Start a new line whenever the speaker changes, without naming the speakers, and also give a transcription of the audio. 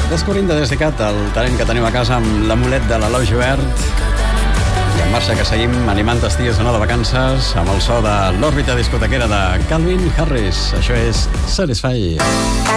Descobrint de Desicat el talent que tenim a casa amb l'amulet de l'Eloi Gibert. I en marxa que seguim animant esties de no de vacances amb el so de l'òrbita discotequera de Calvin Harris. Això és Satisfy.